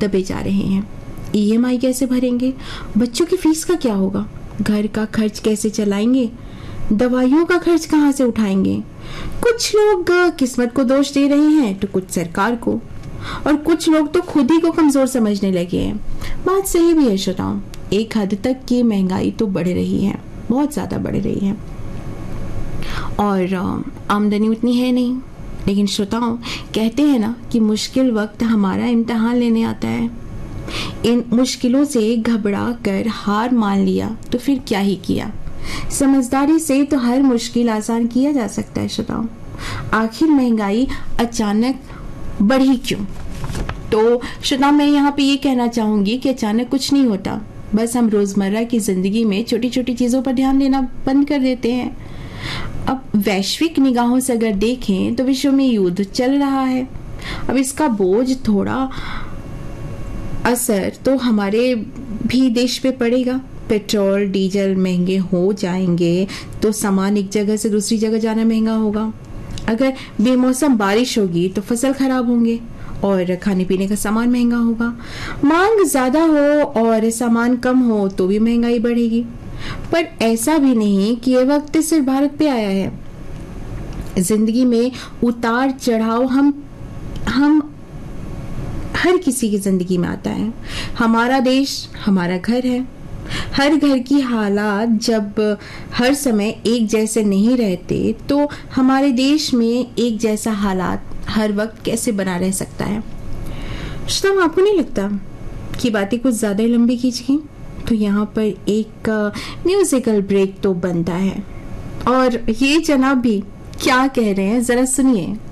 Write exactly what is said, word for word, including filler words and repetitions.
दबे जा रहे हैं। ई एम आई कैसे भरेंगे, बच्चों की फीस का क्या होगा, घर का खर्च कैसे चलाएंगे, दवाइयों का खर्च कहाँ से उठाएंगे। कुछ लोग किस्मत को दोष दे रहे हैं तो कुछ सरकार को, और कुछ लोग तो खुद ही को कमजोर समझने लगे हैं। बात सही भी है श्रोताओं, एक हद तक की महंगाई तो बढ़ रही है, बहुत ज्यादा बढ़ रही है, और आमदनी उतनी है नहीं। लेकिन श्रोताओं, कहते हैं ना कि मुश्किल वक्त हमारा इम्तिहान लेने आता है। इन मुश्किलों से घबरा कर हार मान लिया तो फिर क्या ही किया। समझदारी से तो हर मुश्किल आसान किया जा सकता है श्रोताओं। आखिर महंगाई अचानक बढ़ी क्यों? तो श्रोताओं, मैं यहाँ पे ये कहना चाहूंगी कि अचानक कुछ नहीं होता, बस हम रोजमर्रा की जिंदगी में छोटी छोटी चीजों पर ध्यान देना बंद कर देते हैं। अब वैश्विक निगाहों से अगर देखें तो विश्व में युद्ध चल रहा है। अब इसका बोझ थोड़ा असर तो हमारे भी देश पे पड़ेगा। पेट्रोल डीजल महंगे हो जाएंगे तो सामान एक जगह से दूसरी जगह जाना महंगा होगा। अगर बेमौसम बारिश होगी तो फसल खराब होंगे और खाने पीने का सामान महंगा होगा। मांग ज्यादा हो और सामान कम हो तो भी महंगाई बढ़ेगी। पर ऐसा भी नहीं कि ये वक्त सिर्फ भारत पे आया है। जिंदगी में उतार चढ़ाव हम हम हर किसी की जिंदगी में आता है। हमारा देश हमारा घर है। हर घर की हालात जब हर समय एक जैसे नहीं रहते तो हमारे देश में एक जैसा हालात हर वक्त कैसे बना रह सकता है। श्रोताओं, आपको नहीं लगता कि बातें कुछ ज्यादा ही लंबी खींच गई? तो यहाँ पर एक म्यूजिकल ब्रेक तो बनता है, और ये जनाब भी क्या कह रहे हैं जरा सुनिए।